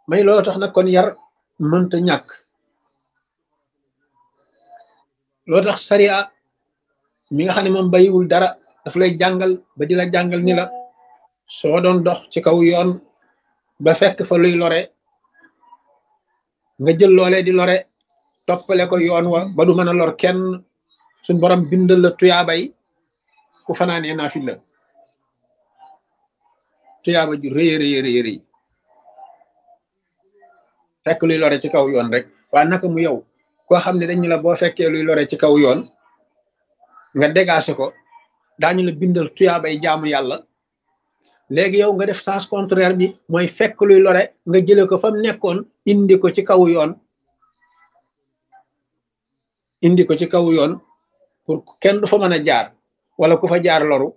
may loolu tax nag kon yar mënta ñàkk. loolu tax sariya mi nga xam ne moom bayiwul dara daf lay jàngal ba di la jàngal ni la soo doon dox ci kaw yoon ba fekk fa luy lore nga jël loolee di lore toppale ko yoon wa ba du mën a lor kenn, suñ borom bindal la tuyaabay ku fanaanee naafila, tuyaaba ju rëy rëy rëy rëy fekk luy lore ci kaw yoon rek. waaye naka mu yow koo xam ne dañu la boo fekkee luy lore ci kaw yoon nga dégagé ko daañu la bindal tuyaabay jaamu yàlla. léegi yow nga def sens contraire bi mooy fekk luy lore nga jële ko fa mu nekkoon indi ko ci kaw yoon, indi ko ci kaw yoon pour kenn du fa mën a jaar wala ku fa jaar loru.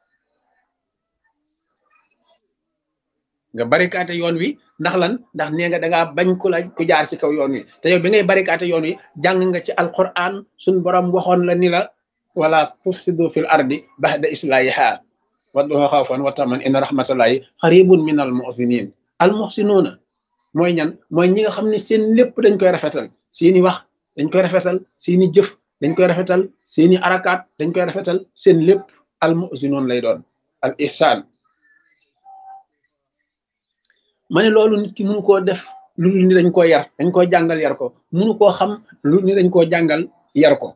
nga barikaate yoon wi ndax lan? ndax nee nga dangaa bañ ku jaar ci kaw yoon wi, te yow bi ngay barikaate yoon wi jàng nga ci alquran suñ borom waxoon la ni la wala tufsidu fil ardi ba'da islahiha wadduha xawfan wa taman inna rahmatallahi xaribun min al muhsinin. al muhsinuuna mooy ñan? mooy ñi nga xam ne seen lépp dañ koy rafetal, seeni wax dañ koy rafetal, seeni jëf dañ koy rafetal, seeni arakaat dañ koy rafetal, seen lépp al muhsinuun lay doon, al ihsaan. ma ne loolu nit ki mënu koo def lu ni dañ koo yar, dañ koo jàngal yar ko, mënu koo xam lu ni dañ koo jàngal yar ko.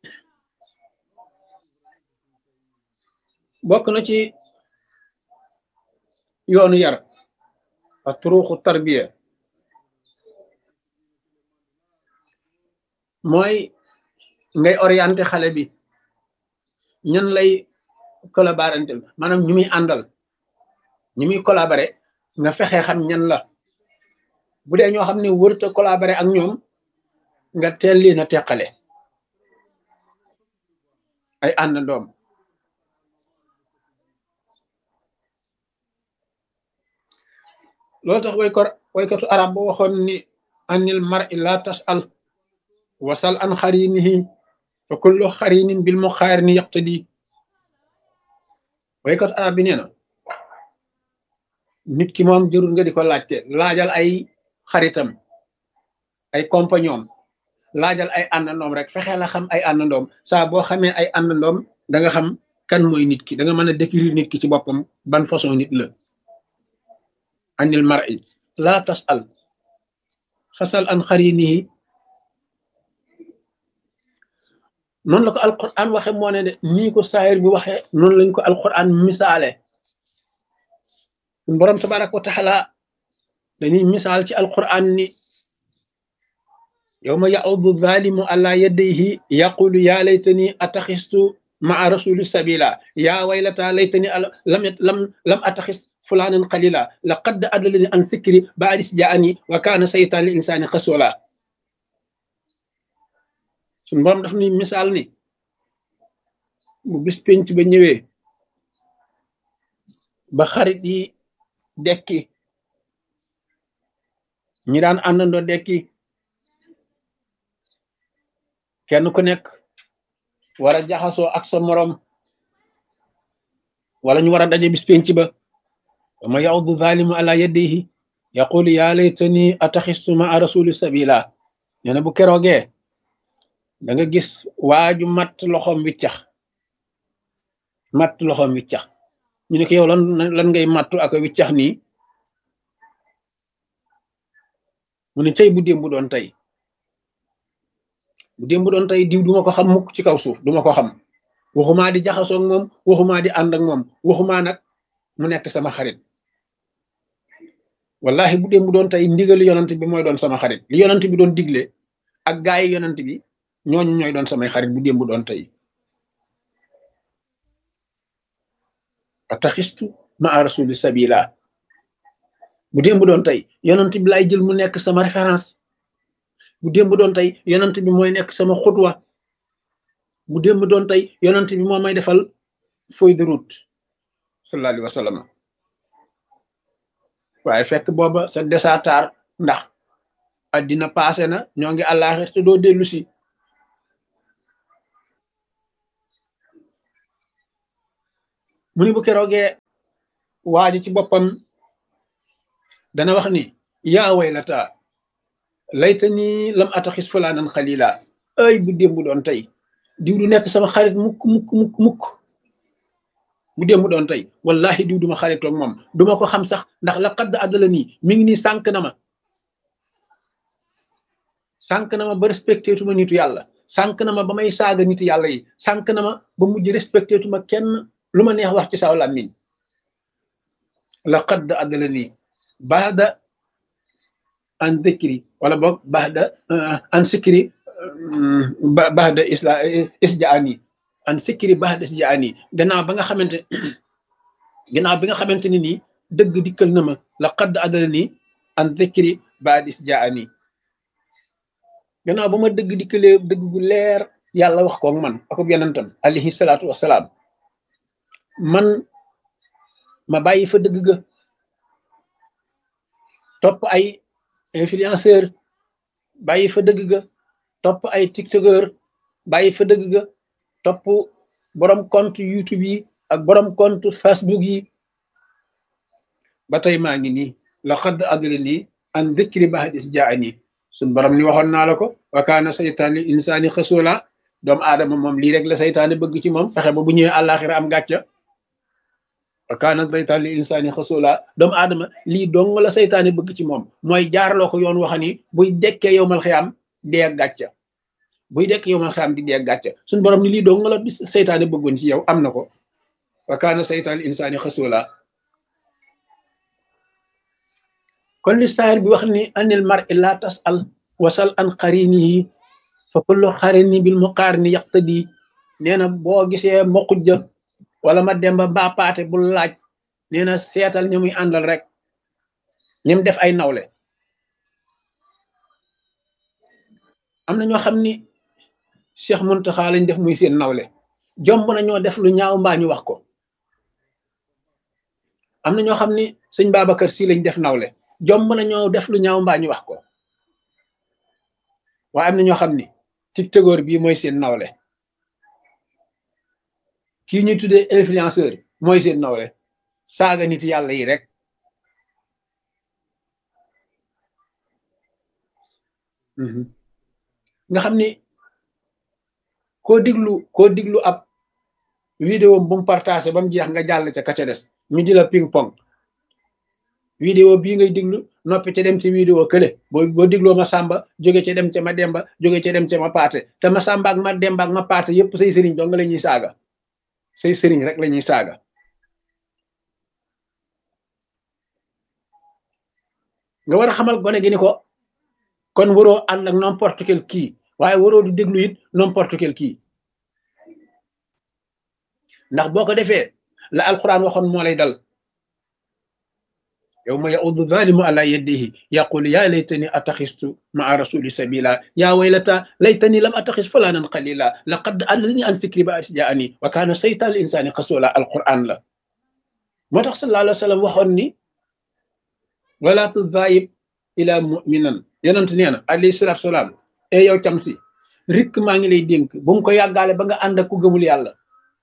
bokk na ci yoonu yar ak turuuxu tarbiya mooy ngay orienté xale bi ñan lay collaborantel, maanaam ñu muy àndal, ñu muy collaboré nga fexe xam ñan la. bu dee ñoo xam ne wërta collaboré ak ñoom nga teel leen a teqale ay àndandoom. loolu tax waykatu arab ba waxoon ni anil mar'i la tas'al wasal an xarinihi fa kullu xarinin bil muqaarini yaqtadi. waykatu arab bi nee na nit ki moom jërul nga di ko laajte, laajal ay xaritam, ay compagnon, laajal ay àndandoom rek, fexe la xam ay àndandoom. saa boo xamee ay àndandoom da nga xam kan mooy nit ki, da nga mën a décrire nit ki ci boppam ban façon nit la. anil mar'i la tas'al fasal an xarinihi. noonu la ko alquran waxe moo ne de nii ko saayir bi waxe noonu lañ ko alquran misaale. borom tabaraka wa taala dañuy misaal ci alquran ni yawma ya'udu zalimu ala yadayhi yaqulu ya laytani ataxistu maa rasuli sabila ya waylata laytani lam ataxis fulanan qalila laqad adallani an sikri ba'da is ja'ani wa kana saytan lil insani xasula. suñ borom daf ni misaal ni bu bis penc ba ñëwee ba xarit yi dekki, ñi daan àndandoo dekki, kenn ku nekk war a jaxasoo ak sa morom wala ñu war a daje bis penc ba. wa ma ya'udu zalimu ala yadihi yaqulu ya laytani ataxistu maa rasuli sabila. nee na bu keroogee da nga gis waaju matt loxoom wiccax, matt loxoom wiccax. ñu ne ko yow lan ngay mattu ak wiccax nii? mu ne tey bu démb doon tey, bu démb doon tey diw duma ko xam mukk ci kaw suuf, duma ko xam, waxumaa di jaxasoo ak moom, waxumaa di ànd ak moom, waxumaa nag mu nekk sama xarit. wallahi bu démb doon tey ndigali yonant bi mooy doon sama xarit, li yonant bi doon digle ak gaay yi yonant bi ñooñu ñooy doon samay xarit bu démb doon tey. ataxistu maa rasuli sabila. bu démb doon tey yonant bi lay jël mu nekk sama référence, bu démb doon tey yonant bi mooy nekk sama xutwa, bu démb doon tey yonant bi moo may defal feuille de route sallallahu alayhi wa sallam. waaye fekk booba sa desatar ndax addina passé na, ñoo ngi àllaaxir te doo dellu si. mu ni bu keroogee waaji ci boppam dana wax ni yaa waylata laytani lam ataxis fulaanan xalila. ay bu démb doon tey diw du nekk sama xarit mukk mukk mukk mukk. bu démb doon tey wallahi diw duma xaritoog moom duma ko xam sax ndax la xadd àddala nii mi ngi nii sànq na ma ba respecté tuma nitu yàlla sànq na ma ba may saaga nitu yàlla yi sànq na ma ba mujj respecté tuma kenn lu ma neex wax ci saw làmmiñ la xadd àddala nii baada an dhikri wala boog baada an sikri baada isjaani an sikri baada isjaani gannaaw bi nga xamante ni nii dëgg dikkal na ma la xadd àddala nii an dhikri baada isjaani gannaaw ba ma dëgg dikkalee dëgg gu leer yàlla wax koog man akub yonentam alayhi salaatu wasalaam man ma bàyyi fa dëgg ga topp ay influenceur bàyyi fa dëgg ga topp ay tiktokeur bàyyi fa dëgg ga topp borom compte YouTube yi ak borom compte Facebook yi ba tey maa ngi nii la xadd adla nii an dhikri ba'da iz jaa'ani suñ borom ni waxoon naa la ko wa kaana saytaan lil insaani xasula doomu aadama moom lii rek la saytaane bëgg ci moom fexe ba bu ñëwee àllaaxira am gàcca wa kaana saytaan lil insaani xasula doomu aadama lii dong la saytaane bëgg ci moom mooy jaarloo ko yoon waxa ni buy dekkee yowmal xiyaam dee gàcca buy dekk yowmal xiyaam di dee gàcca suñ borom ni lii dong la saytaane bëggoon ci yow am na ko wa kaana saytaan lil insaani xasula kon li saahir bi wax ni anil mar'i la tasal wasal an qarinihi fa kullu qarini bil muqarini yaqtadi nee na boo gisee ma xujja wala ma demba ba paate bul laaj nee na seetal ña muy àndal rek ñim def ay nawle am na ñoo xam ni Cheikh Muntaxa lañ def muy seen nawle jomb na ñoo def lu ñaaw mbaa ñu wax ko am na ñoo xam ni sëñ Babacar Si lañ def nawle jomb na ñoo def lu ñaaw mbaa ñu wax ko waaye am na ñoo xam ni tiktokeur bii mooy seen nawle kii ñuy tuddee influenceur mooy seen nawle saaga nit yàlla yi rek nga xam ni koo diglu ab vidéo bu mu partagé ba mu jeex nga jàll ca ka ca des ñu di la ping pong vidéo bii ngay diglu noppi ca dem ci vidéo kële boo digloo ma sàmba jóge ca dem ca ma demba jóge ca dem ca ma paate te ma sàmba ak ma demba ak ma paate yépp say sëriñ dong la ñuy saaga say sëriñ rek la ñuy saaga nga war a xamal gone gi ni ko kon waroo ànd ak n'importe quel kii waaye waroo di déglu it n'importe quel kii ndax boo ko defee la alquran waxoon moo lay dal yawma ya'uddu zalimu ala yadihi yaqulu ya laytani attaxistu ma'a rasuli sabila ya waylata laytani lam attaxis fulanan qalila laqad adallani an zikri ba'da iz ja'ani wa kana saytan lil insani xasula alquran la moo tax sallallahu alayhi wa sallam waxoon ni wala tudayib ila mu'minan yonent nee na alayhi salatu salaam e yow cam si rikk maa ngi lay dénk bu mu ko yàggaale ba nga ànd ak ku gëmul yàlla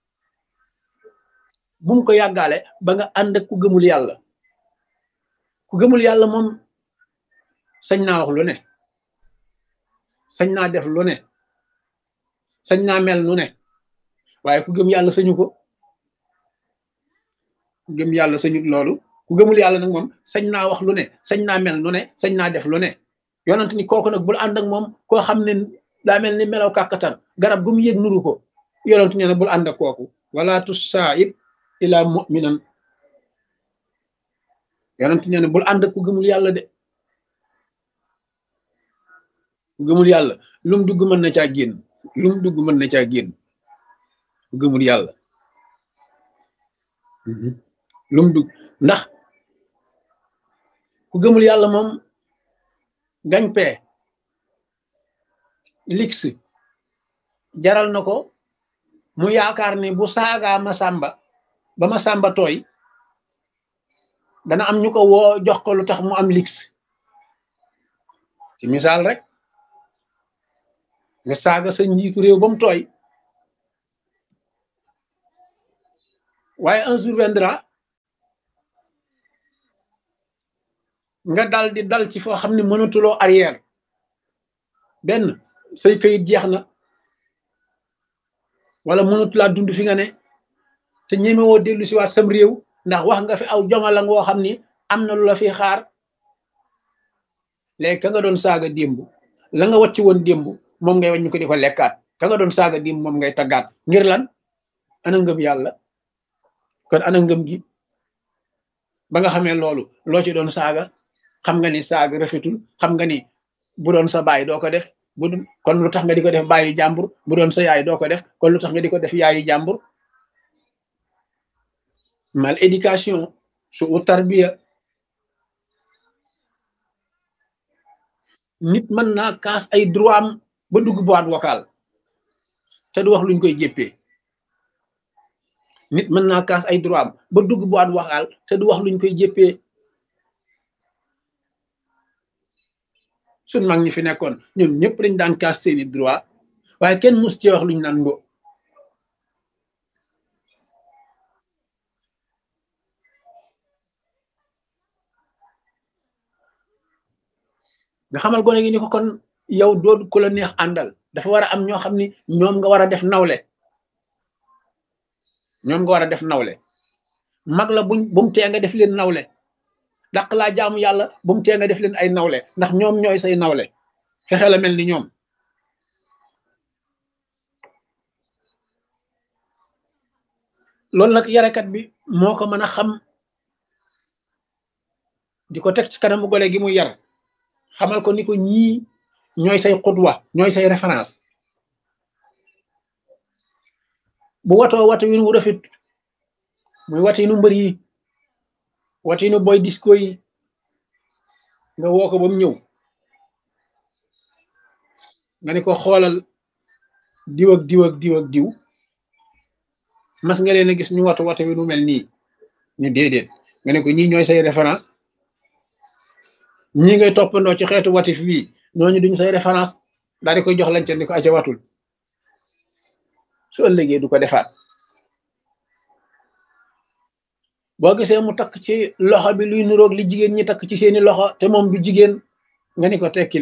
bu mu ko yàggaale ba nga ànd ak ku gëmul yàlla ku gëmul yàlla moom sañ naa wax lu ne sañ naa def lu ne sañ naa mel nu ne waaye ku gëm yàlla sañu ko ku gëm yàlla sañut loolu ku gëmul yàlla nag moom sañ naa wax lu ne sañ naa mel nu ne sañ naa def lu ne yonent ni kooku nag bul ànd ak moom koo xam ne daa mel ni melaw kàkkatar garab gu mu yëg nuru ko yonent nee na bul ànd ak kooku wala tusaib ila mu'minan yonent nee na bul ànd ak ku gëmul yàlla de ku gëmul yàlla lum dugg mën na caa génn lum dugg mën na caa génn ku gëmul yàlla lum dugg ndax ku gëmul yàlla moom gañ-pee lix jaral na ko mu yaakaar ni bu saagaa Masamba ba Masamba tooy dana am ñu ko woo jox ko lu tax mu am lix ci misaal rek nga saaga sa njiitu réew ba mu tooy waaye un jour viendra nga dal di dal ci foo xam ne mënatuloo arrière benn say këyit jeex na wala mënatulaa dund fi nga ne te ñemewoo dellu si waat sam réew ndax wax nga fi aw jongala ngoo xam ni am na lu la fi xaar léegi ka nga doon saaga démb la nga wàcc woon démb moom ngay wàññi ko di ko lekkaat ka nga doon saaga démb moom ngay taggaat ngir lan ana ngëm yàlla kon ana ngëm gi ba nga xamee loolu loo ci doon saaga xam nga ni saaga rafetul xam nga ni bu doon sa baay doo ko def bu doon kon lu tax nga di ko def baayu jàmbur bu doon sa yaay doo ko def kon lu tax nga di ko def yaayu jàmbur mal éducation su u tarbiya nit mën naa kaas ay droit am ba dugg boîte vocale te du wax luñ koy jéppee nit mën naa kaas ay droit am ba dugg boîte vocale te du wax luñ koy jéppee suñ mag ñi fi nekkoon ñoom ñëpp dañ daan kaas seeni droit waaye kenn mus ci wax luñ naan ngo nga xamal gone gi ni ko kon yow doo ku la neex àndal dafa war a am ñoo xam ni ñoom nga war a def nawle ñoom nga war a def nawle mag la bumu tee nga def leen nawle dàq laa jaamu yàlla bumu tee nga def leen ay nawle ndax ñoom ñooy say nawle fexe la mel ni ñoom loolu nag yarekat bi moo ko mën a xam di ko teg ci kanamu gone gi mu yar xamal ko ni ko ñii ñooy say xutwa ñooy say référence bu watoo watu wi nu rafet muy watu nu mbër yi watu nu boy disco yi nga woo ko ba mu ñëw nga ni ko xoolal diw ak diw ak diw ak diw mas nga leen a gis ñu watu wi nu mel nii ñu déedéet nga ne ko ñii ñooy say référence ñii ngay toppandoo ci xeetu watif bii ñooñu duñ say référence daal di koy jox lañ ca ni ko aca watul su ëllëgee du ko defaat boo gisee mu takk ci loxo bi luy nuroog li jigéen ñi takk ci seeni loxo te moom du jigéen nga ni ko tekkil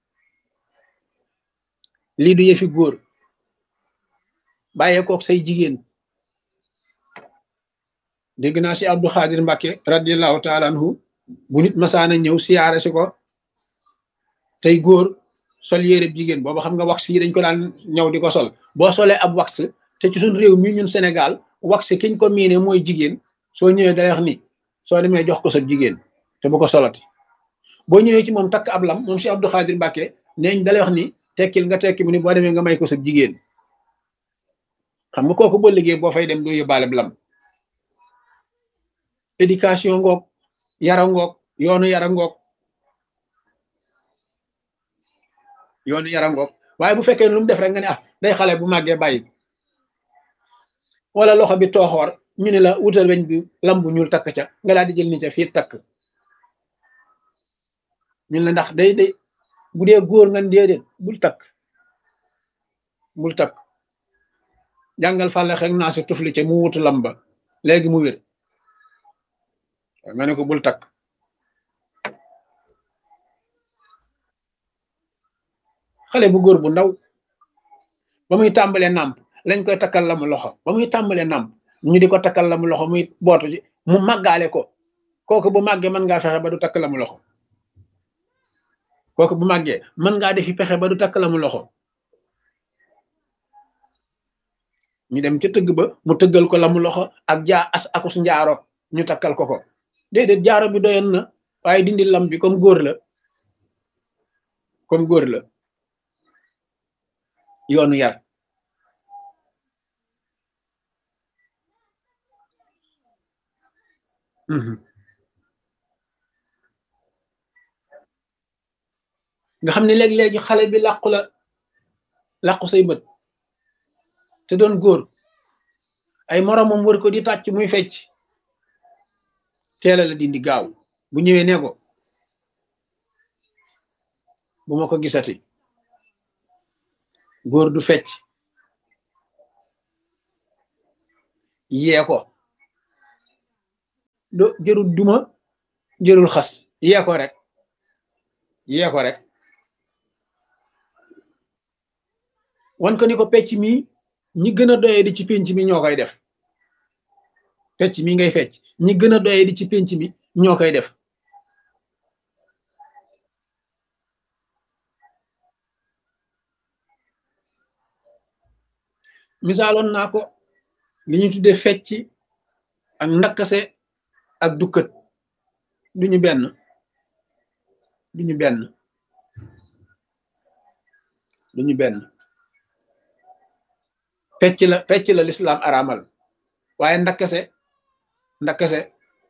lii du yëfi góor bàyyee kook say jigéen dégg naa si Abdou Khadir Mbacke radiallahu taala anhu bu nit masaana ñëw siyaare si ko tey góor sol yéreb jigéen booba xam nga wax yi dañ ko daan ñëw di ko sol boo solee ab wax te ci suñ réew mi ñun Sénégal wax kiñ ko miine mooy jigéen soo ñëwee day wax ni soo demee jox ko sa jigéen te bu ko solati boo ñëwee ci moom takk ab lam moom si Abdou Khadir Mbacke neeñ dalay wax ni tekkil nga tekki mu ni boo demee nga may ko sa jigéen xam nga kooku boo liggéey boo fay dem doo yóbbaale lam éducation ngoog yara ngoog yoonu yara ngoog yoonu yara ngoog waaye bu fekkee lu mu def rek nga ne ah day xale bu màggee bàyyi wala loxo bi tooxoor ñu ne la wutal weñ bi lam bu ñuul takk ca nga daal di jël ni ca fii takk ñun la ndax day bu dee góor nga déedéet bul takk jàngal fàlle xek naa si tufli ca mu wutu lam ba léegi mu wér nga ne ko bul takk xale bu góor bu ndaw ba muy tàmbalee nàmp lañ koy takkal la mu loxo ba muy tàmbalee nàmp ñu di ko takkal la mu loxo muy bootu ci mu màggaale ko kooku bu màggee mën ngaa fexe ba du takk la mu loxo kooku bu màggee mën ngaa defi pexe ba du takk la mu loxo ñu dem ca tëgg ba mu tëggal ko la mu loxo ak akus njaaro ñu takkal ko déedéet jaaro bi doyoon na waaye dindi lam bi comme góor la yoonu yar nga xam ne léegi-léegi xale bi làqu say bët te doon góor ay moromam wër ko di tàcc muy fecc teela la dindi gaaw bu ñëwee ne ko bu ma ko gisati góor du fecc yee ko do jërul duma jërul xas yee ko rek yee ko rek wan ko ni ko pecc mi ñi gën a doyee di ci pénc mi ñoo koy def fecc mi ngay fecc ñi gën a doyee di ci pénc mi ñoo koy def misaaloon naa ko li ñu tuddee fecc ak ndakkase ak dukkat duñu benn duñu benn duñu benn fecc la lislaam araamal waaye ndakkase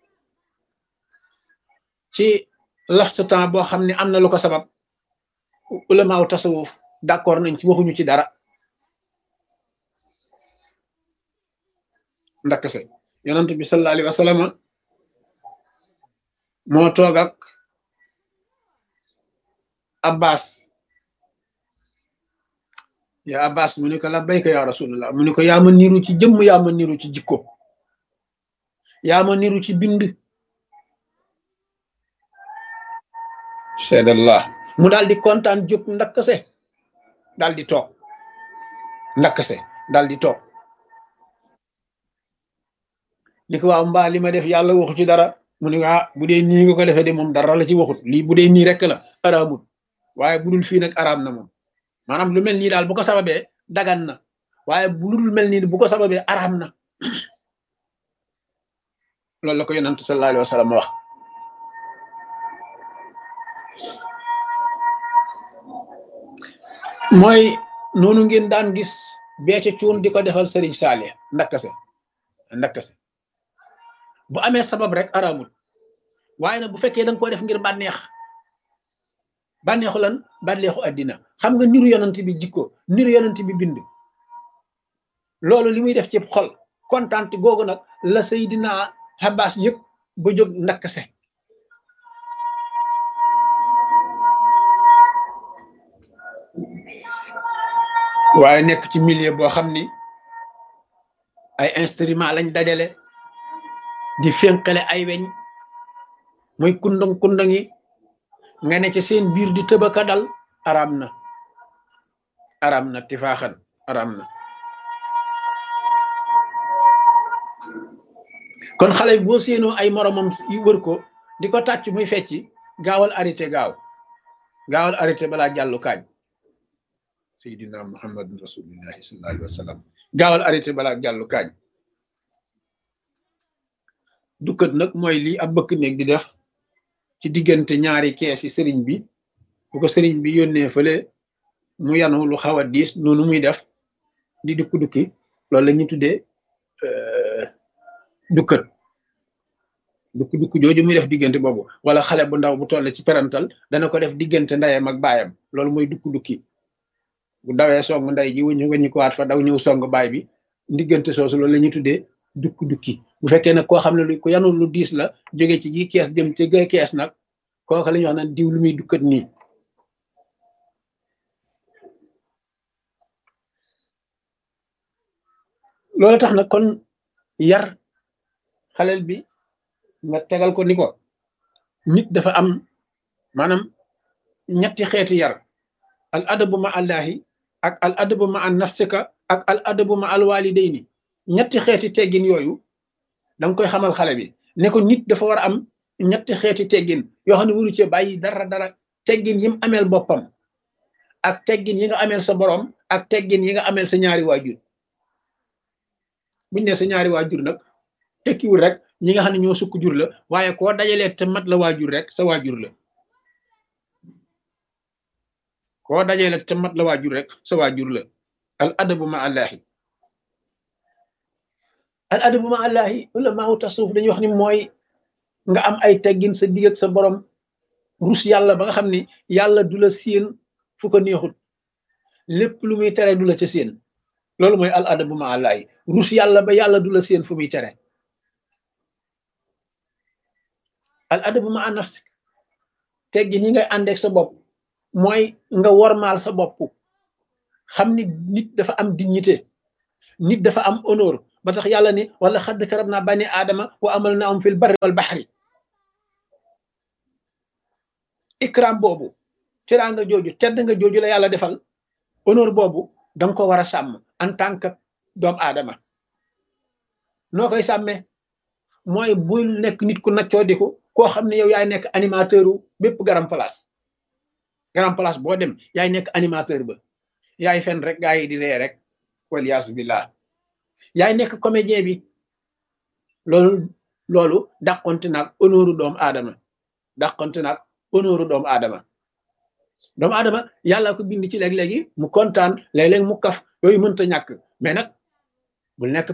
ci laf sa temps boo xam ne am na lu ko sabab ulamaaw tasawuf d'accord nañ ci waxuñu ci dara ndakkase yonent bi sallallahu alayhi wa sallam moo toog ak abbas ya abbas mu ni ko labbayka ya rasulullah mu ni ko yaa ma niru ci jëmm yaa ma niru ci jikko yaa ma niru ci bind seedallah mu daal di kontaan jóg ndakkase daal di toog ndakkase daal di toog ni ko waaw mbaa li ma def yàlla waxu ci dara mu ni ah bu dee nii nga ko defee de moom dara la ci waxut lii bu dee nii rek la araamut waaye bu dul fii nag araam na moom maanaam lu mel nii daal bu ko sababee dagan na waaye bu dul mel nii bu ko sababee araam na loolu la ko yonent sallallahu alayhi wa sallam wax mooy noonu ngeen daan gis beece cuun di ko defal sëriñ Saalih ndakkase bu amee sabab rek araamul waaye nag bu fekkee da nga koo def ngir bànneexu lan bànneexu àddina xam nga niru yonent bi jikko niru yonent bi bind loolu li muy def ci xol kontaan googu nag la Seydina Abbas yëpp ba jóg ndakkase waaye nekk ci milieu boo xam ni ay instrument lañ dajale di fénqale ay weñ muy kundang yi nga ne ci seen biir di tëbaka dal araam na tifaaxan araam na kon xale boo séenoo ay moromam yu wër ko di ko tàcc muy fecci gaawal arrêté balaa jàllu kaañ Seydina Muhammad rasulillahi sallallahu alayhi wa sallam gaawal arrêté balaa jàllu kaañ dukkat nag mooy lii ab bëkk néeg di def ci diggante ñaari kees yi sëriñ bi bu ko sëriñ bi yónnee fële mu yanu lu xaw a diis noonu muy def di dukki loolu la ñuy tuddee dukkat dukki jooju muy def diggante boobu wala xale bu ndaw bu toll ci perantal dana ko def diggante ndeyam ak baayam loolu mooy dukki bu dawee song ndey ji wëññi ko waat fa daw ñëw song baay bi diggante soosu loolu la ñuy tuddee dukki bu fekkee nag koo xam ne lu ko yanul lu diis la jóge ci gi kees jëm ci gay kees nag kooku la ñuy wax naan diw lu muy dukkat nii loolu tax nag kon yar xaleel bi nga tegal ko ni ko nit dafa am maanaam ñetti xeeti yar al adabu ma allahi ak al adabu ma an nafsika ak al adabu ma al walidayni ñetti xeeti teggin yooyu danga koy xamal xale bi ne ko nit dafa war a am ñetti xeeti teggin yoo xam ne waru cee bàyyi dara teggin yi mu ameel boppam ak teggin yi nga ameel sa borom ak teggin yi nga ameel sa ñaari waajur buñ ne sa ñaari waajur nag tekkiwul rek ñi nga xam ne ñoo sukk jur la waaye koo dajalee te mat la waajur rek sa waajur la koo dajalee te mat la waajur rek sa waajur la al adabu ma allahi al adabu ma allahi ulamaaw tasawuf dañuy wax ni mooy nga am ay teggin sa digg ak sa borom rus yàlla ba nga xam ni yàlla du la séen fu ko neexut lépp lu muy tere du la ca séen loolu mooy al adabu ma allahi rus yàlla ba yàlla du la séen fu muy tere al adabu ma nafsik teggin yi ngay àndeek sa bopp mooy nga wormaal sa bopp xam ni nit dafa am dignité nit dafa am honneur ba tax yàlla ni wala xadd karab naa bani aadama wa amal na am fil barri wal baxri ikram boobu teraanga jooju tedd nga jooju la yàlla defal honneur boobu danga ko war a sàmm en tant que doomu aadama noo koy sàmmee mooy bul nekk nit ku naccoo diku koo xam ne yow yaay nekk animateur u bépp garam place boo dem yaay nekk animateur ba yaay fen rek gaa yi di ree rek waliyaasu billah yaay nekk comédien bi loolu dàqonte naag honneur doomu aadama dàqonte naag honneur doomu aadama yàlla ko bind ci léeg-léegi mu kontaan léeg-léeg mu kaf yooyu mënta ñàkk mais nag bul nekk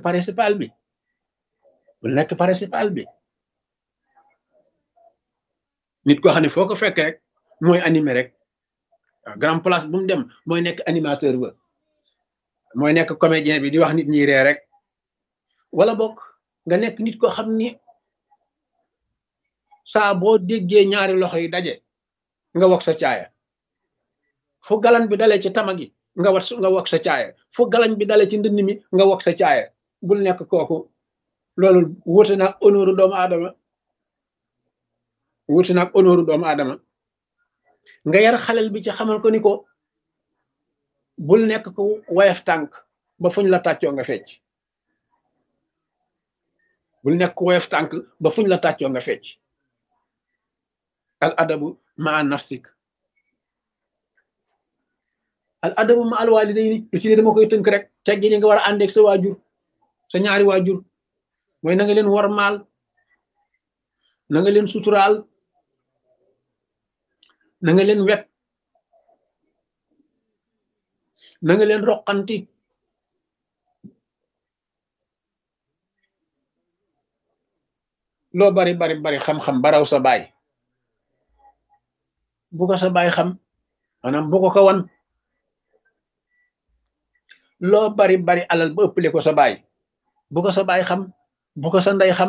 principal bi nit koo xam ne foo ko fekk rek mooy animé rek waaw grand place bu mu dem mooy nekk animateur ba mooy nekk comédien bi di wax nit ñi ree rek wala bokk nga nekk nit koo xam ni saa boo déggee ñaari loxo yi daje nga wok sa caaya fu galan bi dalee ci tama gi nga wok sa caaya fu galan bi dalee ci ndënd mi nga wok sa caaya bul nekk kooku loolu wuute nag honneur doomu aadama nga yar xalel bi ci xamal ko ni ko bul nekk ko woyof tànk ba fuñ la tàccoo nga fecc bul nekk ko woyof tànk ba fuñ la tàccoo nga fecc al adabu ma nafsik al adabu ma al walidayni lu ci ne dama koy tënk rek teggi ni nga war a àndeeg sa waajur sa ñaari waajur mooy na nga leen wormaal na nga leen suturaal na nga leen wet na nga leen roqanti loo bari xam-xam baraw sa baay bu ko sa baay xam maanaam bu ko wan loo bari alal ba ëppale ko sa baay bu ko sa baay xam bu ko sa ndey xam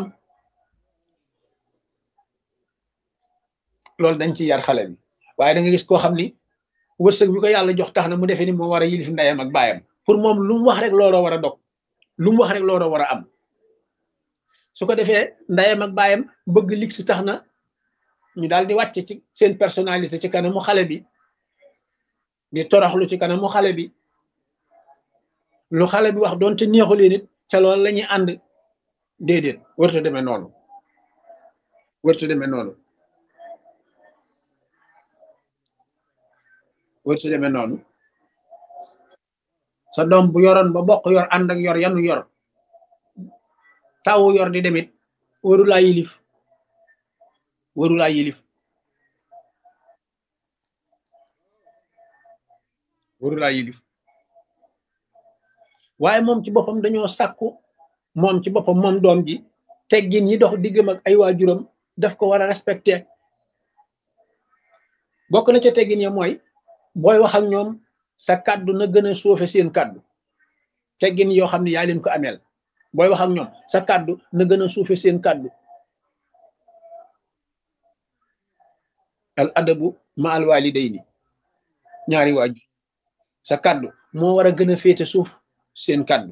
loolu dañ ci yar xale bi waaye da nga gis koo xam ni wërsëg bi ko yàlla jox tax na mu defee ni moo war a yilif ndeyam ak baayam pour moom lu mu wax rek looloo war a dog lu mu wax rek looloo war a am su ko defee ndeyam ak baayam bëgg lig si tax na ñu daal di wàcce ci seen personnalité ci kanamu xale bi di toroxlu ci kanamu xale bi lu xale bi wax doonte neexu leen it ca loolu la ñuy ànd déedéet wërta demee noonu wërta demee noonu wërta demee noonu sa doom bu yoroon ba bokk yor ànd ak yor yanu yor tawu yor di demit warulaa yilif waaye moom ci boppam dañoo sàkku moom ci boppam moom doom ji teggin yi dox diggam ak ay waajuram daf ko war a respecté bokk na ca teggin ya mooy booy wax ak ñoom sa kàddu na gën a suufe seen kàddu teggin yoo xam ne yaa leen ko ameel booy wax ak ñoom sa kàddu na gën a suufe seen kàddu al adabu ma al walidayni ñaari waajur sa kàddu moo war a gën a féete suuf seen kàddu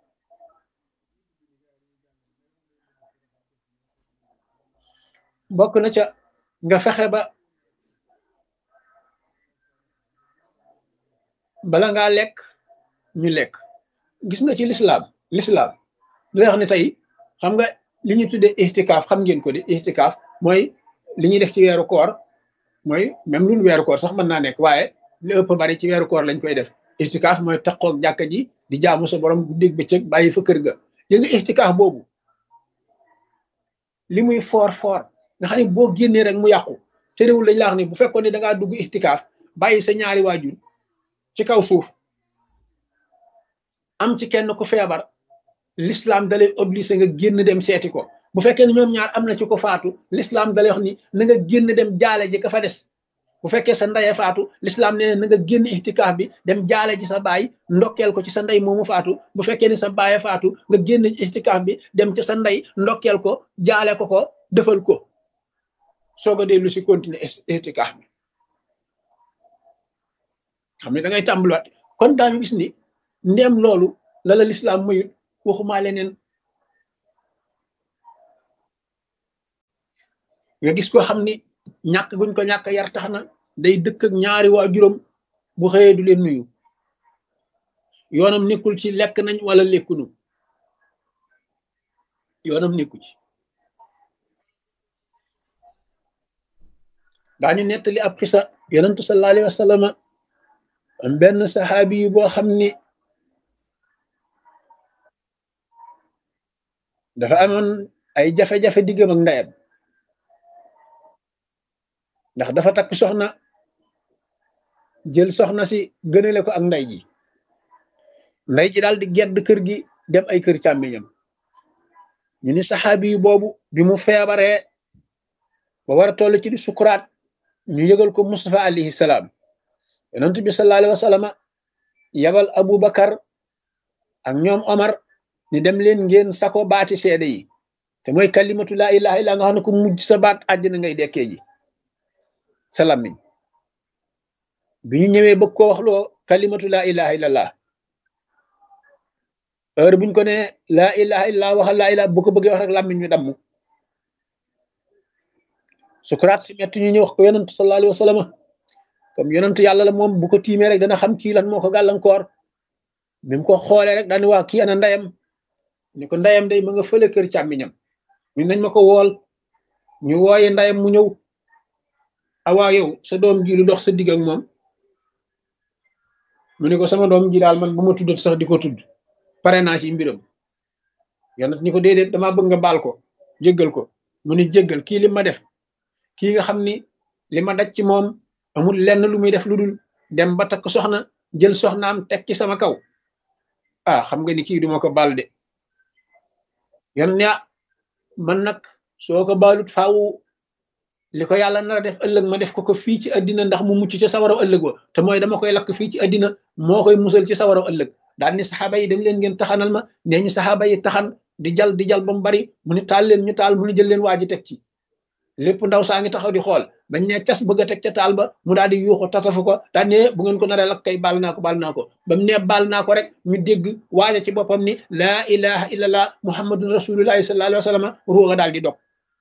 bokk na ca nga fexe ba bala ngaa lekk ñu lekk gis nga ci lislaam li wax ne tey xam nga li ñu tuddee ixtikaaf xam ngeen ko di ixtikaaf mooy li ñuy def ci weeru koor mooy même lu weeru koor sax mën naa nekk waaye li ëpp bari ci weeru koor lañ koy def ixtikaaf mooy taqoog jàkka ji di jaamu sa borom guddeeg bëccëg bàyyi fa kër ga yé nga ixtikaaf boobu li muy foor nga xam ne boo génnee rek mu yàqu te réewul lañ la wax ni bu fekkoon ne da ngaa dugg ixtikaaf bàyyi sa ñaari waajur ci kaw suuf am ci kenn ku feebar l'islam dalay obligé nga génn dem seeti ko bu fekkee ne ñoom ñaar am na ci ko faatu l'islam dalay wax ni na nga génn dem jaale ji ka fa des bu fekkee sa ndeye faatu l'islam nee na nga génn ixtikaaf bi dem jaale ji sa baay ndokkeel ko ci sa ndey moomu faatu bu fekkee ne sa baaye faatu nga génn ixtikaaf bi dem ci sa ndey ndokkeel ko jaale ko defal ko soog a dellu si continuer ixtikaaf bi xam ne da ngay tàmbaliwaat kon daañu gis ni ndéem loolu la l'islam mayut waxumaa leneen nga gis ko xam ni ñàkk guñ ko ñàkk yar tax na day dëkk ak ñaari waajuram bu xëyee du leen nuyu yoonam nekkul ci lekk nañ wala lekkunu yoonam nekku ci daañu nettali ab xisa yonentu sallallahu alayhi wa sallam am benn saxaabi yi boo xam ni dafa amoon ay jafe-jafe diggam ak ndeyam ndax dafa takk soxna jël soxna si gënale ko ak ndey ji daal di gedd kër gi dem ay kër càmmiñam ñu ni saxaabi yi boobu bi mu feebaree ba war a toll ci di sukuraat ñu yëgal ko Mustafa alayhi salaam yonent bi sallallahu alayhi wa sallam yabal Abu Bakar ak ñoom Omar ni dem leen ngeen sako baati seede yi te mooy kalimatu laa ilaha illa nga xam ne ko mujj sa baat àddina ngay dekkee ji sa làmmiñ bi ñu ñëwee bëgg koo waxloo kalimatu laa ilaha illallah heure buñ ko ne laa ilaha illallah waxal laa ilaha bu ko bëggee wax rek làmmiñ ñu damm sukuraat si metti ñu ñëw wax ko yonent sallallahu alayhi wa sallam comme yonent yàlla la moom bu ko tiimee rek dana xam kii lan moo ko gàllankoor bi mu ko xoolee rek daani waa kii ana ndeyam ni ko ndeyam day ma nga fële kër càmmiñam ñu nañ ma ko wool ñu wooye ndeyam mu ñëw awaa yow sa doom ji lu dox sa digg ak moom mu ne ko sama doom ji daal man bu ma tuddat sax di ko tudd pare naa ci mbiram yonent ni ko déedéet damaa bëgg nga baal ko jéggal ko mu ni jéggal kii li ma def kii nga xam ni li ma daj ci moom amul lenn lu muy def lu dul dem ba takk soxna jël soxnaam teg ci sama kaw ah xam nga ni kii duma ko baal de yon ne man nag soo ko baalut faaw li ko yàlla nar a def ëllëg ma def ko fii ci àddina ndax mu mucc ca sawaraw ëllëg wa te mooy dama koy lakk fii ci àddina moo koy musal ci sawaraw ëllëg daal ni saxaaba yi dem leen ngeen taxanal ma nee ñu saxaaba yi taxan di jal ba mu bari mu ni taal leen ñu taal mu ni jël leen waa ji teg ci lépp ndaw saa ngi taxaw di xool bañ ne cas bëgg a teg ca taal ba mu daal di yuuxu tatafu ko daal ne bu ngeen ko naree lakk kay baal naa ko ba mu ne baal naa ko rek ñu dégg waaja ci boppam ni laa ilaha illallah muhammadun rasulullahi sallallahu alayhi wa sallam ruuga daal di dog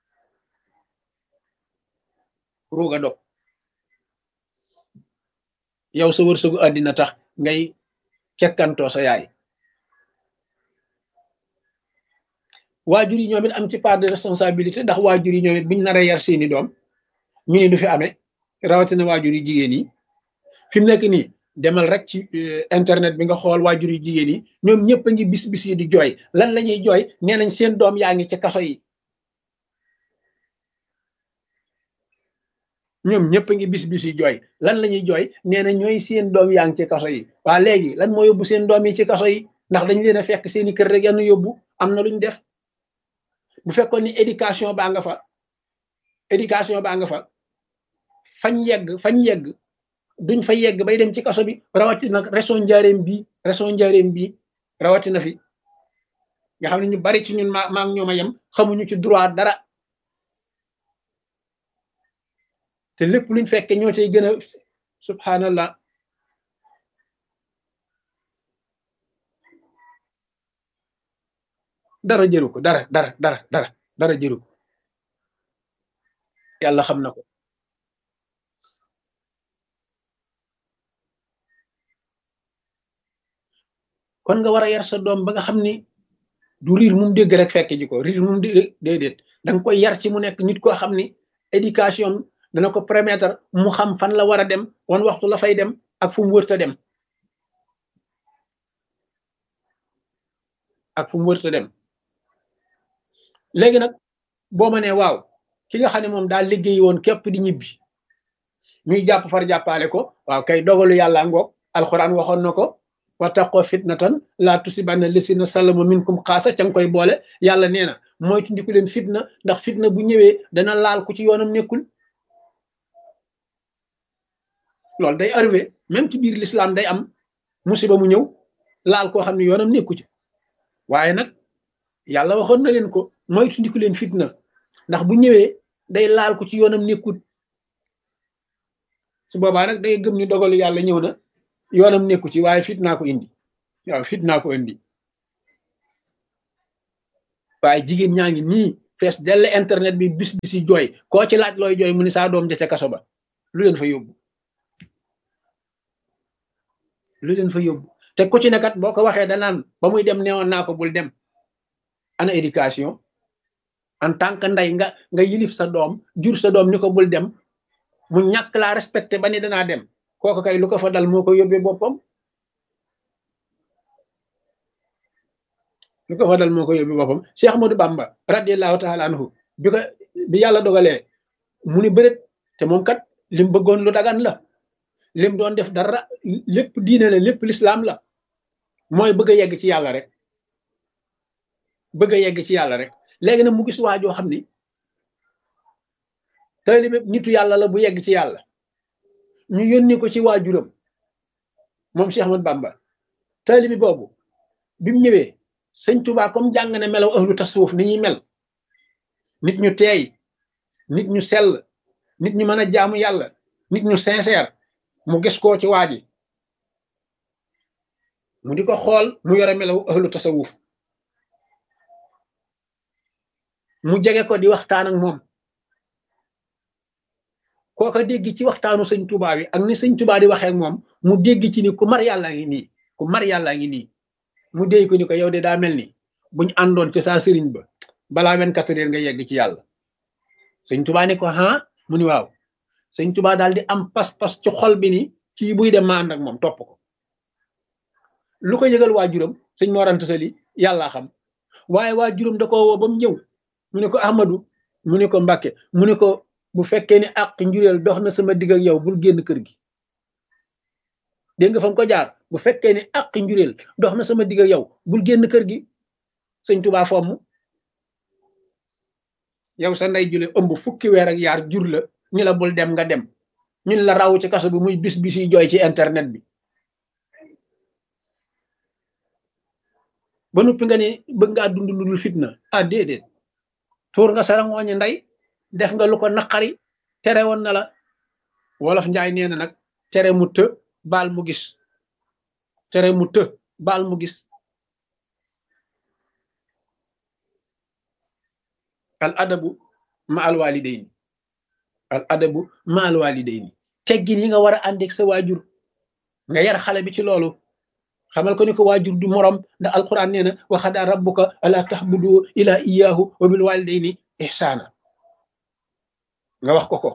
ruuga dog yow sa wërsëgu àddina tax ngay kekkantoo sa yaay waajur yi ñoom it am ci part de responsabilité ndax waajur yi ñoom it biñ naree yar seeni doom ñu ne du fi amee rawatina waajur yi jigéen yi fi mu nekk nii demal rek ci internet bi nga xool waajur yi jigéen yi ñoom ñëpp a ngi bis yi di jooy lan la ñuy jooy nee nañ seen doom yaa ngi ci kaso yi ñoom ñëpp a ngi bis yi jooy lan la ñuy jooy nee na ñooy seen doom yaa ngi ci kaso yi waa léegi lan moo yóbbu seen doom yi ci kaso yi ndax dañ leen a fekk seeni kër rek yann yóbbu am na luñ def bu fekkoon ni éducation baa nga fa fañ yegg duñ fa yegg bay dem ci kaso bi rawatina nag région njaareem bii rawatina fi nga xam ne ñu bari ci ñun maa ngi ñoom a yem xamuñu ci droit dara te lépp luñ fekke ñoo cay gën a subhanallah dara jëru ko dara jëru ko yàlla xam na ko kon nga war a yar sa doom ba nga xam ni du riir mum dégg rek fekk ji ko riir mum dégg déedéet da nga koy yar ci mu nekk nit koo xam ni éducation dana ko permettre mu xam fan la war a dem wan waxtu la fay dem ak fu mu wërta dem léegi nag boo ma nee waaw ki nga xam ne moom daal liggéey woon képp di ñibbi ñuy jàpp far jàppale ko waaw kay dogalu yàlla ngoog alxuraan waxoon na ko wattaqoo fitnatan laa tusibanna lasina salamu minkum xaasa ca nga koy boole yàlla nee na mooy tundiku leen fitna ndax fitna bu ñëwee dana laal ku ci yoonam nekkul loolu day arrivé même ci biir l'islam day am musiba mu ñëw laal koo xam ne yoonam nekku ci waaye nag yàlla waxoon na leen ko mooy tundiku leen fitna ndax bu ñëwee day laal ko ci yoonam nekkut su boobaa nag day gëm ni dogalu yàlla ñëw na yoonam nekku ci waaye fitnaa ko indi waaw fitnaa ko indi waaye jigéen ñaa ngi nii fees dell internet bi bis bi si jooy koo ci laaj looy jooy mu ni saa doom ja ca kaso ba lu leen fa yóbbu lu leen fa yóbbu te ku ci nekkat boo ko waxee danaan ba muy dem neewoon naa ko bul dem ana éducation en tant que ndey nga yilif sa doom jur sa doom ni ko bul dem mu ñàkk laa respecté ba ni danaa dem kooku kay lu ko fa dal moo ko yóbbee boppam lu ko fa dal moo ko yóbbee boppam Cheikh Ahmadou Bamba radiallahu taala anhu bi yàlla dogalee mu ni bërét te moom kat lim bëggoon lu dagan la lim doon def dara lépp diine la lépp lislaam la mooy bëgg a yegg ci yàlla rek bëgg a yegg ci yàlla rek léegi nag mu gis waa joo xam ni taalibe nitu yàlla la bu yegg ci yàlla ñu yónni ko ci waajuram moom Cheikh Ahmadou Bamba taalibe boobu bi mu ñëwee sëñ Tuubaa comme jàng na melaw ahlu tasawuf ni ñuy mel nit ñu teey nit ñu sell nit ñu mën a jaamu yàlla nit ñu sincère mu gis koo ci waa ji mu di ko xool mu yore melaw ahlu tasawuf mu jege ko di waxtaan ak moom kooka dégg ci waxtaanu sëñ Tuubaa wi ak ni sëñ Tuubaa di waxee ak moom mu dégg ci ni ku mar yàllaa ngi nii ku mar yàllaa ngi nii mu déy ko ni ko yow de daa mel ni buñ àndoon ci saa sëriñ ba balaa 24 heures nga yegg ci yàlla sëñ Tuubaa ni ko mu ni waaw sëñ Tuubaa daal di am pas-pas ci xol bi ni kii buy dem ma ànd ak moom topp ko lu ko yëgal waajuram sëñ Mor Anta Sali yàllaa xam waaye waajuram da ko woo ba mu ñëw mu ne ko Ahmadou mu ne ko Mbàkke mu ne ko bu fekkee ni àq njureel dox na sama digg ak yow bul génn kër gi dégg nga fa mu ko jaar bu fekkee ni àq njureel dox na sama digg ak yow bul génn kër gi sëñ Tuubaa fomm yow sa ndey jule ëmb fukki weer ak yaar jur la ñu la bul dem nga dem ñun la raw ci kaso bi muy bis yi jooy ci internet bi ba noppi nga ni bëgg ngaa dund lu dul fitna déedéet tuur nga sarangooñi ndey def nga lu ko naqari tere woon na la wolof njaay nee na nag tere mu të baal mu gis tere mu të baal mu gis al adabu ma al walidayni al adabu ma al walidayni teggin yi nga war a àndeeg sa waajur nga yar xale bi ci loolu xamal ko ni ko waajur du morom ndax alquran nee na wa xadaa rabbuka ala tahbudu ila iyyahu wa bil walidayni ihsana nga wax ko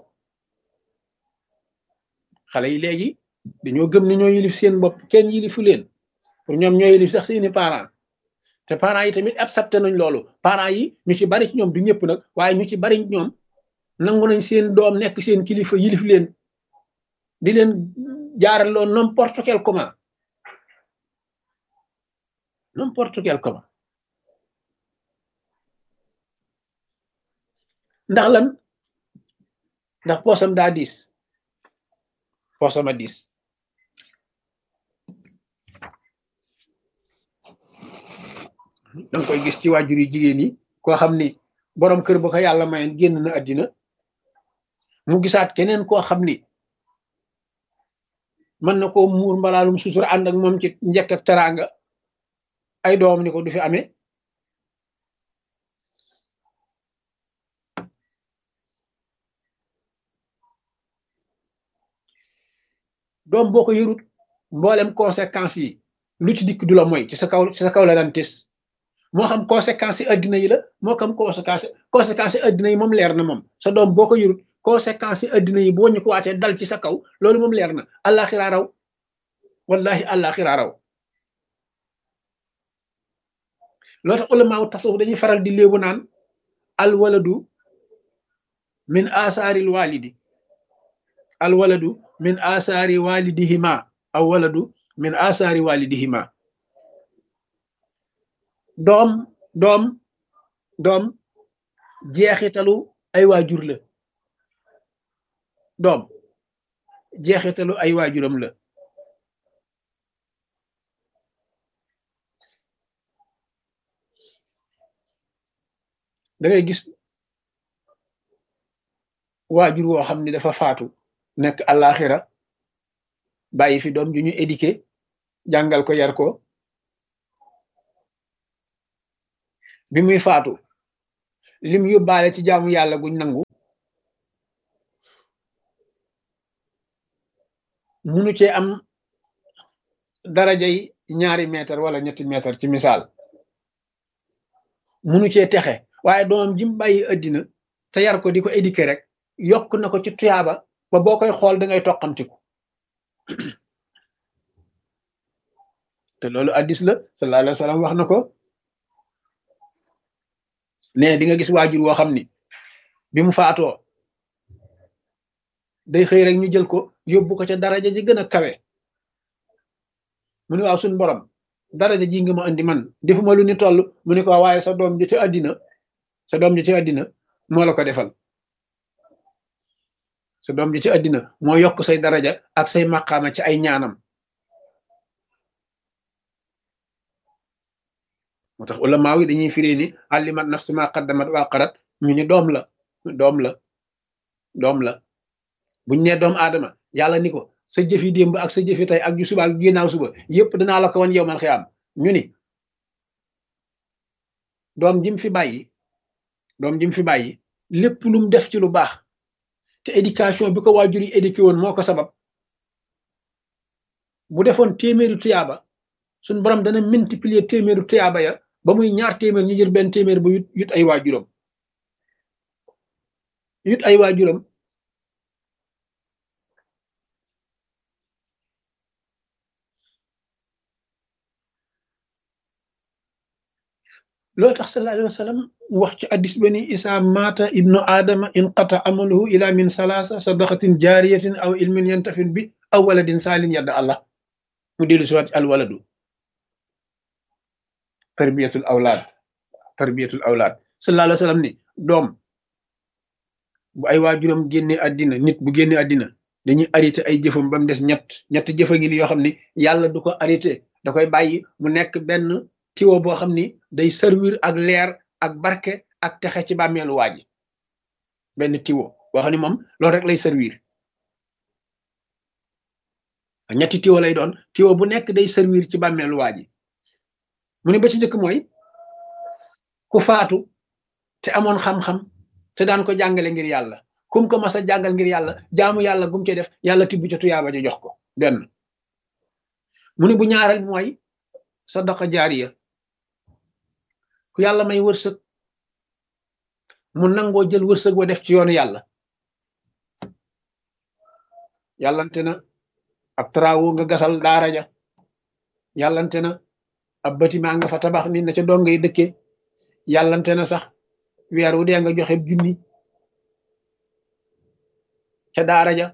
xale yi léegi dañoo gëm ni ñoo yilif seen bopp kenn yilifu leen pour ñoom ñoo yilif sax seeni parents te parents yi tamit accepté nañ loolu parents yi ñu ci bari ci ñoom du ñëpp nag waaye ñu ci bari ñoom nangu nañ seen doom nekk seen kilifa yilif leen di leen jaaral loo n'importe quel comment ndax lan ndax poosam daa diis poosama diis danga koy gis ci waajur yi jigéen yi koo xam ni boroom kër ba ko yàlla mayoon génn na àddina mu gisaat keneen koo xam ni mën na koo muur mbalaalum sutura ànd ak moom ci njëkk ak teraanga ay doom ni ko du fi amee doom boo ko yërut mboolem conséquences yi lu ci dikk du la mooy ci sa kaw la daan tes moo xam conséquences yi addina yi la moo xam conséquences yi addina yi moom leer na moom sa doom boo ko yërut conséquences yi addina yi boo ñu ko waatee dal ci sa kaw loolu moom leer na àllaaxira raw wallahi àllaaxira raw loo tax ulamaaw tasawuf dañuy faral di léebu naan al waladu min asaaril walidi al waladu min asaari walidihima aw waladu min asaari walidihima doom jeexitalu ay waajur la doom jeexitalu ay waajuram la da ngay gis waajur woo xam ne dafa faatu nekk àllaaxira bàyyi fi doom ju ñu éduqué jàngal ko yar ko bi muy faatu lim yóbbaale ci jaamu yàlla guñ nangu munu cee am darajay 2 mètre wala 3 mètre ci misaal munu cee texe waaye doomam jim bàyyi addina te yar ko di ko éduquer rek yokk na ko ci tuyaaba ba boo koy xool da ngay toqamtiku te loolu addis la sallallahu alayhi wa sallam wax na ko ne di nga gis waajur woo xam ni bi mu faatoo day xëy rek ñu jël ko yóbbu ko ca daraja ji gën a kawe mu ne waaw suñ borom daraja ji nga ma andi man defuma lu ni toll mu ne ko waaye sa doom ji ci àddina moo la ko defal sa doom ji ci àddina moo yokk say daraja ak say maqaama ci ay ñaanam moo tax ulama yi dañuy firee ni allimat nafsu ma qaddamat wa axarat ñu ni doom la buñ nee doom aadama yàlla ni ko sa jëfi démb ak sa jëfi tey ak ju suba ak ju ginnaaw suba yépp danaa la ko wan yow man xiyaam ñu ni doom jim fi bàyyi lépp lu mu def ci lu baax te éducation bi ko waajur yi éduqué woon moo ko sabab bu defoon téeméeri tuyaaba suñ borom dana multiplier téeméeri tuyaaba ya ba muy 2 téeméer ñu jël benn téeméer bu yut ay waajuram loolu tax sallallahu alayhi wa sallam wax ci addis ba ni isa mata ibnu aadama inqata amaluhu ila min salaasa sadaqatin jaariyatin aw ilmin yantafin bi aw waladin saalin yadda allah mu dellu si waat al waladu tarbiyatul awlaad sallallahu alayhi wa sallam ni doom bu ay waajuram génne àddina nit bu génne àddina dañuy arrêté ay jëfam ba mu des ñett jëfa ngi ni yoo xam ni yàlla du ko arrêté da koy bàyyi mu nekk benn tiwo boo xam ni day servir ak leer ak barke ak texe ci bàmmeelu waaji benn tiwo boo xam ni moom loolu rek lay servir ñetti tiwo lay doon tiwo bu nekk day servir ci bàmmeelu waaji mu ne ba ci njëkk mooy ku faatu te amoon xam-xam te daan ko jàngale ngir yàlla kum ko mas a jàngal ngir yàlla jaamu yàlla gum ci def yàlla tibb ca tuyaaba ja jox ko benn mu ne bu ñaareel mooy sadaqa jaariya ku yàlla may wërsëg mu nangoo jël wërsëg wa def ci yoonu yàlla yàllante na ab travaux nga gasal daara ja yàllante na ab bâtiment nga fa tabax nit na ca donga yi dëkkee yàllante na sax weer wu dee nga joxe 1,000 ca daara ja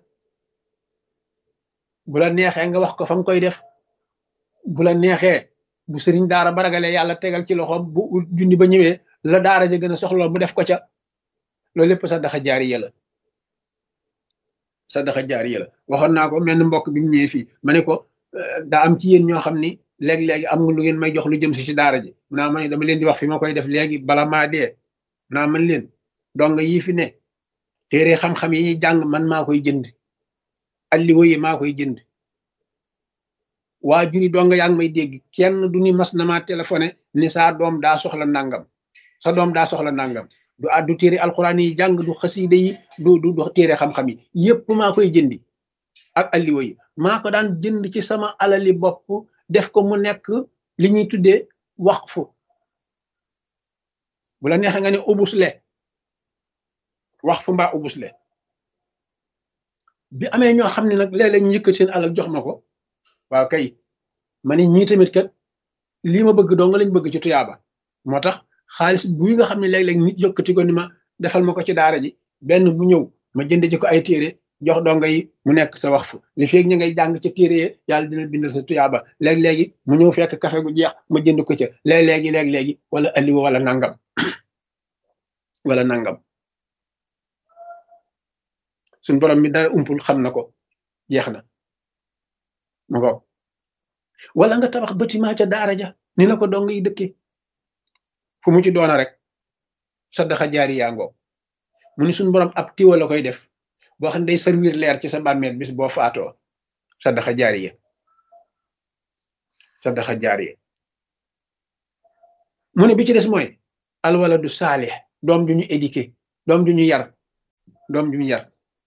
bu la neexee nga wax ko fa nga koy def bu la neexee bu sëriñ daara ba ragalee yàlla tegal ci loxoom bu 1,000 ba ñëwee la daara ja gën a soxla mu def ko ca loolu lépp sadaqa jaariya la waxoon naa ko mel ni mbokk bi mu ñëwee fii ma ne ko daa am ci yéen ñoo xam ni léegi-léegi am nga lu ngeen may jox lu jëm si ci daara ji naa ma ne dama leen di wax fi ma koy def léegi bala maa dee naa man leen dong yii fi ne téere xam-xam yi ñuy jàng man maa koy jënd alliwa yi maa koy jënd waajur yi dong yaa ngi may dégg kenn du ni mas na maa téléphoné ni sa doom daa soxla nangam du addu téere alxuraan yi jàng du xasiida yi du téere xam-xam yi yépp maa koy jëndi ak alliwa yi maa ko daan jënd ci sama alali bopp def ko mu nekk li ñuy tuddee waqfu bu la neexee nga ne ubusle waqfu mbaa ubusle bi amee ñoo xam ne nag léeg-léeg ñu yëkkat seen alal jox ma ko waaw kay ma ne ñii tamit kat lii ma bëgg doo nga lañ bëgg ci tuyaaba moo tax xaalis buy nga xam ne léeg-léeg nit yëkkati ko ni ma defal ma ko ci daara ji benn bu ñëw ma jënd ci ko ay téere jox donga yi mu nekk sa waqfu li feeg ñu ngay jàng ca téere yi yàlla dina bindal sa tuyaaba léeg-léegi mu ñëw fekk café gu jeex ma jënd ko ca léeg-léegi wala alliwa wala nangam suñ borom mi dara umpul xam na ko jeex na ma ko wala nga tabax bâtiment ca daara ja ni la ko dong yi dëkke fu mu ci doona rek sadaqa jaariya ngoo mu ni suñ borom ab tiwa la koy def boo xam ne day servir leer ci sa bàmmeel bis boo faatoo sadaqa jaariya mu ne bi ci des mooy alwaladu saalih doom ju ñu éduqué doom ju ñu yar doom ju ñu yar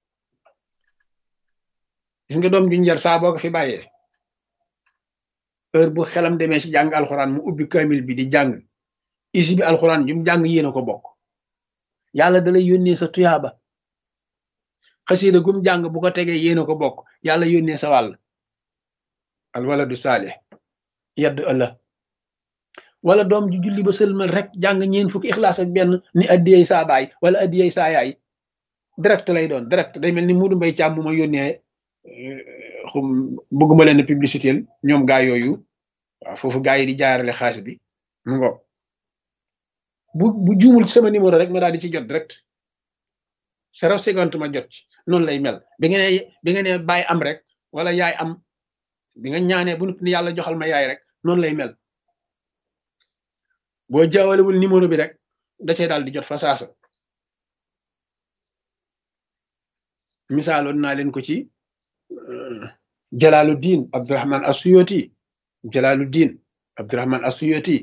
gis nga doom ju ñu yar saa boo ko fi bàyyee heure bu xelam demee ci jàng alxuraan mu ubbi kamil bi di jàng isi bi alxuraan ju mu jàng yéen a ko bokk yàlla da lay yónnee sa tuyaaba xasida gum jàng bu ko tegee yéen a ko bokk yàlla yónnee sa wàll al waladu saalih yaddu ëllëg wala doom ju julli ba sëlmal rek jàng ñeen fukki ixlaas ak benn ni addiyey saa baay wala addiyey saa yaay direct lay doon direct day mel ni Muudu Mbay Caam mu ma yónnee xum bëgguma leen publicité ñoom gaa yooyu waaw foofu gaa yi di jaarale xaalis bi mu ngo bu juumul ci sama numéro rek ma daal di ci jot direct 0,50 ma jot ci noonu lay mel bi nga ne baay am rek wala yaay am bi nga ñaanee bu ni yàlla joxal ma yaay rek noonu lay mel boo jaawalewul numéro bi rek da cee daal di jot fa saasa misaaloon naa leen ko ci Jalaaluddin Abdurahman Asuyoti Jalaaluddin Abdurahman Asuyoti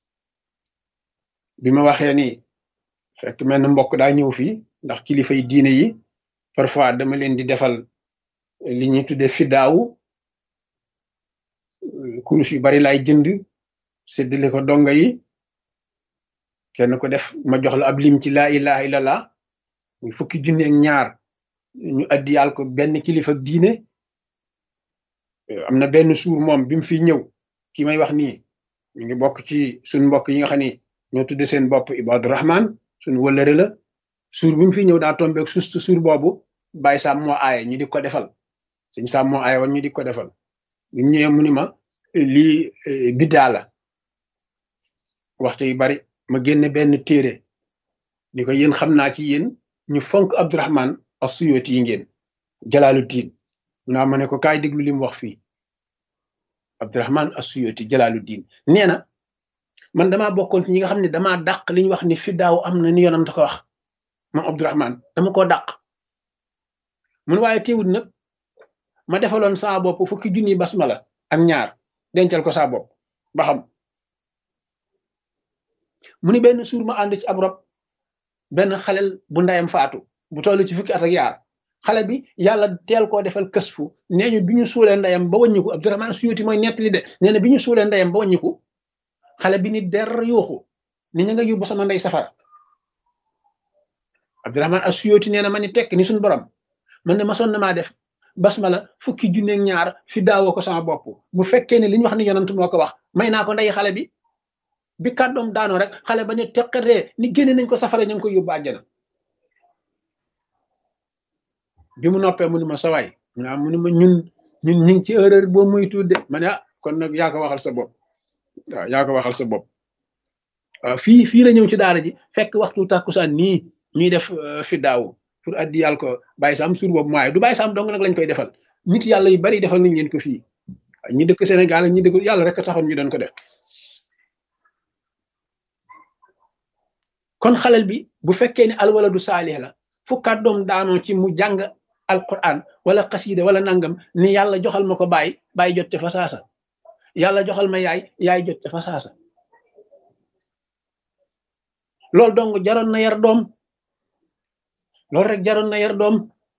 bi ma waxee ni fekk mel na mbokk daa ñëw fii ndax kilifa yi diine yi parfois dama leen di defal li ñuy tuddee fiddaawu kurus yu bari laay jënd séddale ko donga yi kenn ko def ma jox la ab lim ci laa ilaha illallah muy fukki junne ak ñaar ñu addiyal ko benn kilifa diine am na benn suur moom bi mu fi ñëw ki may wax nii ñu ngi bokk ci suñ mbokk yi nga xam ni ñoo tudde seen bopp Ibadu Rahman suñ wëllëre la suur bi mu fi ñëw daa tombeeg suur boobu Baye Sam moo aaye ñu di ko defal suñ Sam moo aaye woon ñu di ko defal bi mu ñëwee mu ni ma lii biddaa la waxtu yu bari ma génne benn téere ni ko yéen xam naa ci yéen ñu fonk Abdurahman Asuyoti yi ngeen Jalaaluddin naa ma ne ko kaay déglu li mu wax fii Abdurahman Asuyoti Jalaaluddin nee na man damaa bokkoon ci ñi nga xam ne damaa dàq li ñu wax ni fiddaaw am na ni yonent ko wax moom Abdurahman dama koo dàq mun waaye teewut nag ma defaloon saa bopp fukki junni basmala ak ñaar dencal ko saa bopp ba xam mu ni benn suur ma ànd ci ab rob benn xalel bu ndayam faatu bu toll ci fukki at ak yaar xale bi yàlla teel koo defal kësfu nee ñu bi ñu suulee ndeyam ba wàññiku Abdurahman Asuyoti mooy nettali de nee na bi ñu suulee ndeyam ba wàññiku xale bi ni der yuuxu ni ña nga yóbbu sama ndey safara Abdurahman Asuyoti nee na ma ni tekk ni suñu borom man ne ma sonn maa def basmala fukki junne ak ñaar fi daawoo ko sama bopp bu fekkee ne li ñu wax ni yonent moo ko wax may naa ko ndey xale bi kàddoom daanoo rek xale ba ne teqatee ni génne nañ ko safara ñu ngi koy yóbbu àjjana bi mu noppee mu ni ma sawaay mu ni ma ñun ñu ngi ci erreur boo muy tudde ma ne kon nag yaa ko waxal sa bopp waaw yaa ko waxal sa bopp waaw fii la ñëw ci daara ji fekk waxtu tàkkusaan nii ñuy def fi daaw pour addi yàlla ko Baye Sam suur boobu maaye du Baye Sam dong nag lañ koy defal nit yàlla yu bari defal nañ leen ko fii ñi dëkk Sénégal ak ñi dëkk yàlla rek taxoon ñu doon ko def kon xalal bi bu fekkee ne alwaladu saalih la fu kàddoom daanoo ci mu jàng alquran wala xasida wala nangam ni yàlla joxal ma ko baay jot fa saasa yàlla joxal ma yaay jot fa saasa loolu dong jaroon na yar doom loolu rek jaroon na yar doom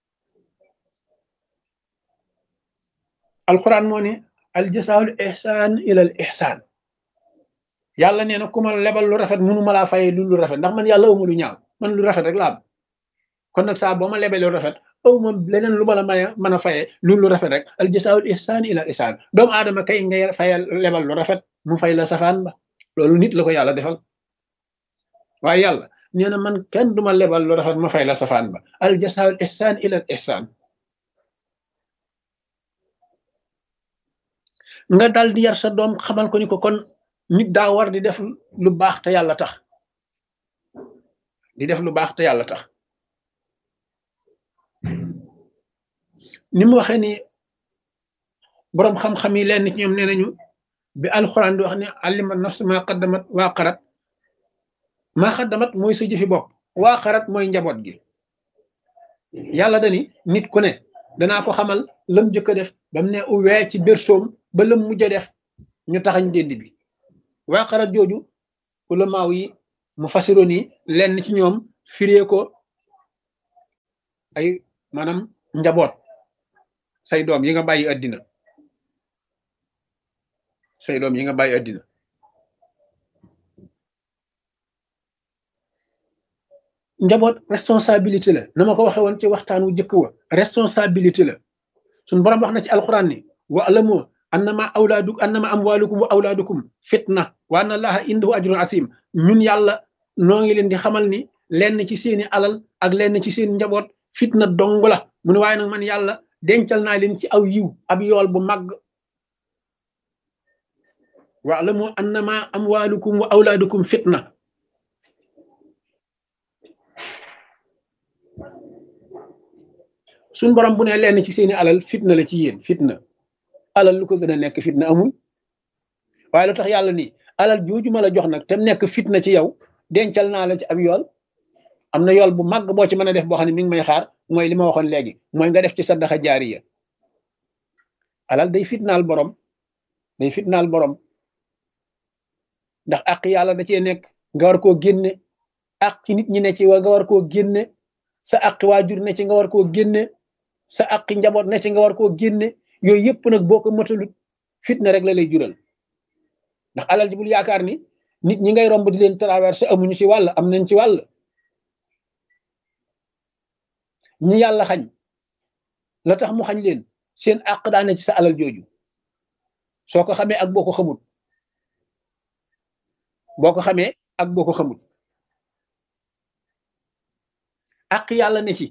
alquran moo ne al jasaa'ul ihsaan ilal ihsaan yàlla nee na ku ma lebal lu rafet mënu ma laa fayee lu rafet ndax man yàlla awma lu ñaaw man lu rafet rek laa am kon nag saa boo ma lebee lu rafet awma leneen lu ma la mën a fayee lu rafet rek al jasaa'ul ihsaan ilal ihsaan doomu aadama kay ngay fayal lebal lu rafet mu fay la safaan ba loolu nit la ko yàlla defal waaye yàlla nee na man kenn duma lebal lu rafet ma fay la safaan ba al jasaa'ul ihsaan ilal ihsaan nga dal di yar sa doom xamal ko ni ko kon nit daa war di def lu baax te yàlla tax di def lu baax te yàlla tax ni mu waxee ni boroom xam-xam yi leen ci ñoom nee nañu bi alxuraan di wax ne alima nafs maa qaddamat waa qarat maa qaddamat mooy sa jëfi bopp waa qarat mooy njaboot gi yàlla dani nit ku ne danaa ko xamal lam jëkk a def ba mu ne uwee ci bersoom ba lam mujj a def ñu taxañ dénd bi waa qarat jooju ulamaaw yi mu fasiroon yi lenn ci ñoom firee ko ay maanaam njaboot say doom yi nga bàyyi àddina say doom yi nga bàyyi àddina njaboot responsabilité la na ma ko waxe woon ci waxtaan wu jëkk wa responsabilité la suñ borom wax na ci alquran ni wa alamu annama amwalukum wa awlaadukum fitna wa anna allaha indahu ajrun asim ñun yàlla noo ngi leen di xamal ni lenn ci seeni alal ak lenn ci seen njaboot fitna dong la mu ne waaye nag man yàlla dencal naa leen ci aw yiw ab yool bu màgg wa alamu annama amwalukum wa awlaadukum fitna suñ borom bu ne lenn ci seeni alal fitna la ci yéen fitna alal lu ko gën a nekk fitna amul waaye lu tax yàlla ni alal jooju ma la jox nag te nekk fitna ci yow dencal naa la ci ab yool am na yool bu màgg boo ci mën a def boo xam ne mi ngi may xaar mooy li ma waxoon léegi mooy nga def ci saddaxa jaariya alal day fitnaal borom day fitnaal borom ndax àq yàlla da cee nekk nga war koo génne àq nit ñi ne ci wa nga war koo génne sa àq waajur ne ci nga war koo génne sa àq njaboot ne ci nga war koo génne yooyu yëpp nag boo ko matalut fitna rek la lay jural ndax alal ji bul yaakaar ni nit ñi ngay romb di leen traversé amuñu ci wàll am nañ ci wàll ñi yàlla xañ la tax mu xañ leen seen àq daane ci sa alal jooju soo ko xamee ak boo ko xamut boo ko xamee ak boo ko xamut àq yàlla ne ci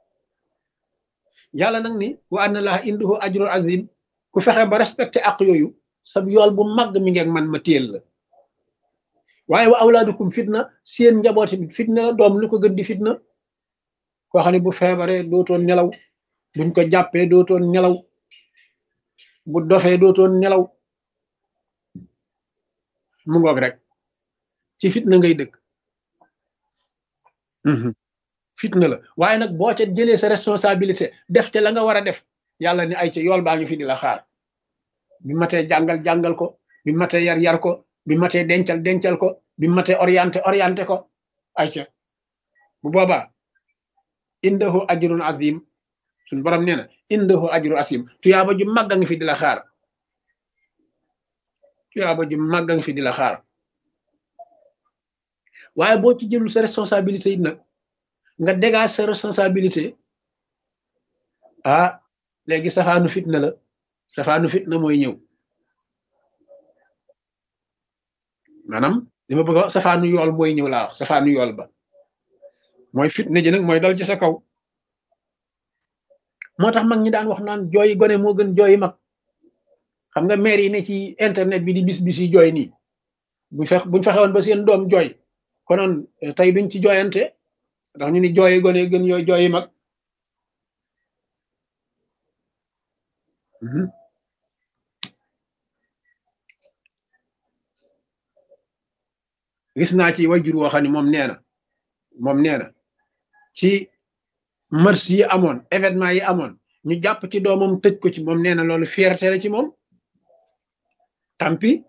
yàlla nag ni wa anna laaha indahu ajrun azim ku fexe ba respecté àq yooyu sab yool bu màgg mi ngeeg man ma téel la waaye wa awlaadukum fitna seen njaboot bi fitna la doom lu ko gën di fitna koo xam ne bu feebaree dootoon nelaw buñ ko jàppee dootoon nelaw bu dofee dootoon nelaw mu ngoog rek ci fitna ngay dëkk fitna la waaye nag boo ca jëlee sa responsabilité def te la nga war a def yàlla ni ay ca yool baa ngi fi di la xaar bi matee jàngal ko bi matee yar ko bi matee dencal ko bi matee orienté ko ay ca bu boobaa indahu ajrun azim suñ borom nee na indahu ajru asim tuyaaba ju màgga ngi fi di la xaar tuyaaba ju màgga ngi fi di la xaar waaye boo ci jëlul sa responsabilité it nag nga dégage sa responsabilité ah léegi safaanu fitna la safaanu fitna mooy ñëw maanaam li ma bëgg a wax safaanu yool mooy ñëw laa wax safaanu yool ba mooy fitna ji nag mooy dal ci sa kaw moo tax mag ñi daan wax naan jooyi gone moo gën jooyi mag xam nga maire yi ne ci internet bi di bis yi jooy nii buñ fexewoon ba seen doom jooy konoon tey duñ ci jooyante ndax ñu ni jooyi gone gën yooyu jooyi mag gis naa ci wajur woo xam ne moom nee na ci mars yi amoon événement yi amoon ñu jàpp ci doomam tëj ko ci moom nee na loolu fierté la ci moom tampi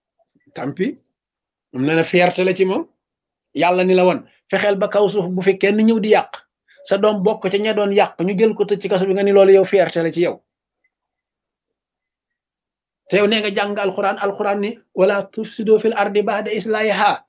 moom nee na fierté la ci moom yàlla ni la woon fexeel ba kaw suuf bu fi kenn ñëw di yàq sa doom bokk ca ña doon yàq ñu jël ko tëj ci kaso bi nga ni loolu yow fierté la ci yow te yow nee nga jàng alquran ni wala tufsidu fil ardi ba'da islahiha